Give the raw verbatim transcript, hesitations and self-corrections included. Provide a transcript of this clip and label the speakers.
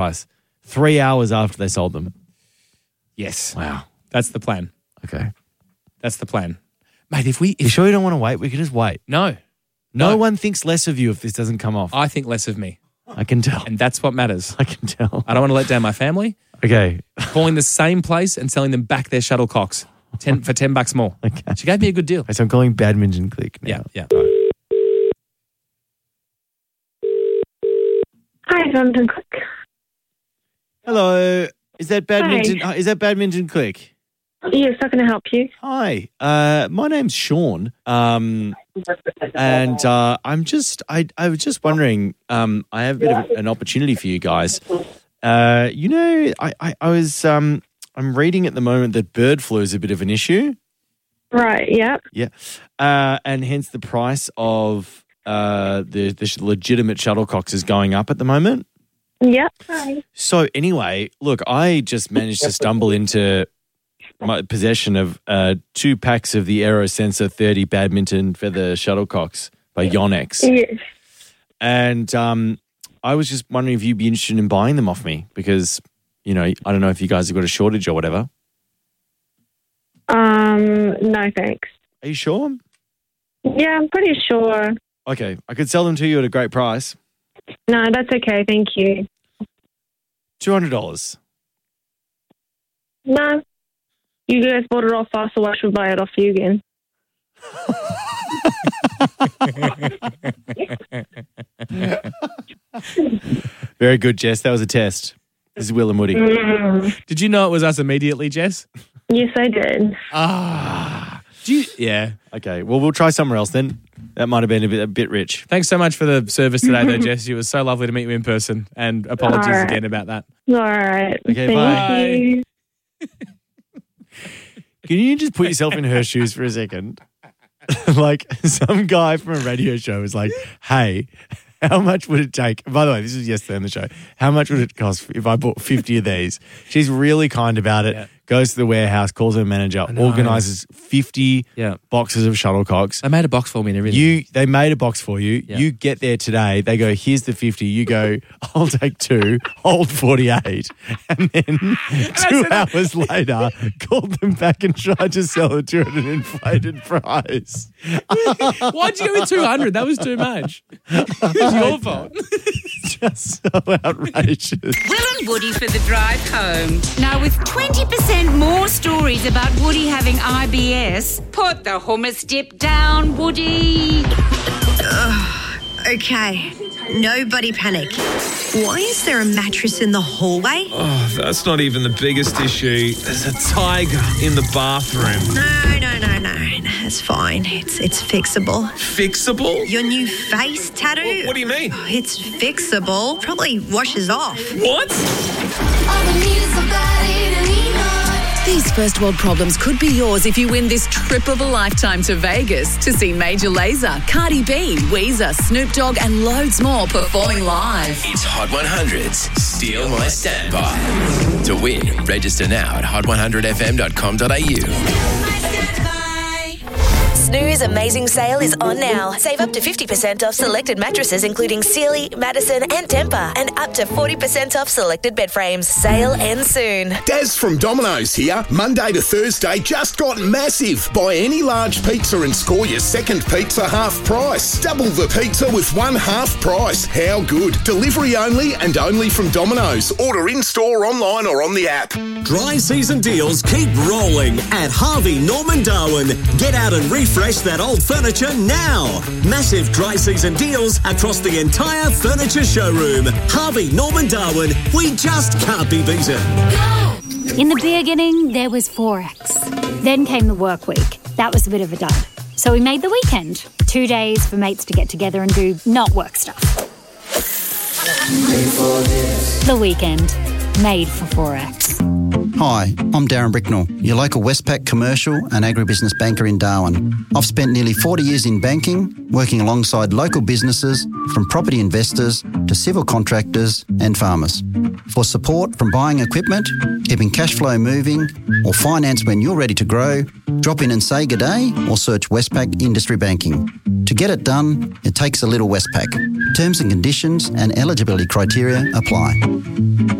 Speaker 1: price. Three hours after they sold them.
Speaker 2: Yes.
Speaker 1: Wow.
Speaker 2: That's the plan.
Speaker 1: Okay.
Speaker 2: That's the plan. Mate, if we... If
Speaker 1: You sure you don't want to wait? We can just wait.
Speaker 2: No.
Speaker 1: No,
Speaker 2: No.
Speaker 1: one thinks less of you if this doesn't come off.
Speaker 2: I think less of me.
Speaker 1: I can tell.
Speaker 2: And that's what matters.
Speaker 1: I can tell.
Speaker 2: I don't want to let down my family.
Speaker 1: Okay.
Speaker 2: Calling the same place and selling them back their shuttlecocks ten, for ten bucks more.
Speaker 1: Okay.
Speaker 2: She gave me a good deal.
Speaker 1: So I'm calling Badminton Click now.
Speaker 2: Yeah, yeah.
Speaker 3: Hi, Badminton Click.
Speaker 1: Hello. Is that Badminton? uh, Is that Badminton Click?
Speaker 3: Yes, how can I help you?
Speaker 1: Hi. Uh, my name's Sean. Um, and uh, I'm just, I, I was just wondering. Um, I have a bit of an opportunity for you guys. Uh, you know, I, I, I was, um, I'm reading at the moment that bird flu is a bit of an issue.
Speaker 3: Right, yeah.
Speaker 1: Yeah. Uh, and hence the price of uh, the, the legitimate shuttlecocks is going up at the moment.
Speaker 3: Yeah. Hi.
Speaker 1: So anyway, look, I just managed to stumble into my possession of uh, two packs of the AeroSensor thirty badminton feather shuttlecocks by Yonex.
Speaker 3: Yes.
Speaker 1: And um, I was just wondering if you'd be interested in buying them off me because, you know, I don't know if you guys have got a shortage or whatever.
Speaker 3: Um, no thanks.
Speaker 1: Are you sure?
Speaker 3: Yeah, I'm pretty sure.
Speaker 1: Okay, I could sell them to you at a great price.
Speaker 3: No, that's okay, thank you.
Speaker 1: two hundred dollars.
Speaker 3: No. You guys bought it off us, so I should buy it off you again.
Speaker 1: Very good, Jess. That was a test. This is Will and Woody.
Speaker 3: Mm.
Speaker 2: Did you know it was us immediately, Jess?
Speaker 3: Yes, I did.
Speaker 2: Ah. Do you, yeah.
Speaker 1: Okay, well, we'll try somewhere else then. That might have been a bit, a bit rich.
Speaker 2: Thanks so much for the service today, though, Jess. It was so lovely to meet you in person. And apologies
Speaker 3: All right.
Speaker 2: again about that.
Speaker 3: All right.
Speaker 1: Okay,
Speaker 3: thank
Speaker 1: bye.
Speaker 3: you.
Speaker 1: Can you just put yourself in her shoes for a second? Like some guy from a radio show was like, hey, how much would it take? By the way, this was yesterday on the show. How much would it cost if I bought fifty of these? She's really kind about it.
Speaker 2: Yeah.
Speaker 1: Goes to the warehouse, calls her manager,
Speaker 2: know.
Speaker 1: organises fifty
Speaker 2: Yeah.
Speaker 1: boxes of shuttlecocks.
Speaker 2: They made a box for me and everything.
Speaker 1: You, they made a box for you.
Speaker 2: Yeah.
Speaker 1: You get there today. They go, here's the fifty. You go, I'll take two, hold forty-eight. And then two hours later, called them back and tried to sell it to at an inflated price.
Speaker 2: Why'd you go with two hundred? That was too much. It was your fault.
Speaker 1: Just so outrageous.
Speaker 4: Will and Woody for the drive home. Now, with twenty percent more stories about Woody having I B S, put the hummus dip down, Woody.
Speaker 5: Okay, nobody panic. Why is there a mattress in the hallway?
Speaker 6: Oh, that's not even the biggest issue. There's a tiger in the bathroom.
Speaker 5: No, no, no, no. It's fine. It's it's fixable.
Speaker 6: Fixable?
Speaker 5: Your new face tattoo?
Speaker 6: What, what do you mean?
Speaker 5: It's fixable. Probably washes off.
Speaker 6: What?
Speaker 7: These first world problems could be yours if you win this trip of a lifetime to Vegas to see Major Lazer, Cardi B, Weezer, Snoop Dogg and loads more performing live.
Speaker 8: It's Hot one hundred's Steal My Standby. To win, register now at hot one hundred f m dot com dot a u.
Speaker 9: Snooze Amazing Sale is on now. Save up to fifty percent off selected mattresses including Sealy, Madison and Tempur and up to forty percent off selected bed frames. Sale ends soon.
Speaker 10: Daz from Domino's here. Monday to Thursday just got massive. Buy any large pizza and score your second pizza half price. Double the pizza with one half price. How good. Delivery only and only from Domino's. Order in-store, online or on the app.
Speaker 11: Dry season deals keep rolling at Harvey Norman Darwin. Get out and refresh that old furniture now. Massive dry season deals across the entire furniture showroom. Harvey Norman Darwin. We just can't be beaten.
Speaker 12: In the beginning, there was Forex. Then came the work week. That was a bit of a dud. So we made the weekend. Two days for mates to get together and do not work stuff. The weekend. Made for Forex.
Speaker 13: Hi, I'm Darren Bricknell, your local Westpac commercial and agribusiness banker in Darwin. I've spent nearly forty years in banking, working alongside local businesses, from property investors to civil contractors and farmers. For support from buying equipment, keeping cash flow moving, or finance when you're ready to grow, drop in and say good day or search Westpac Industry Banking. To get it done, it takes a little Westpac. Terms and conditions and eligibility criteria apply.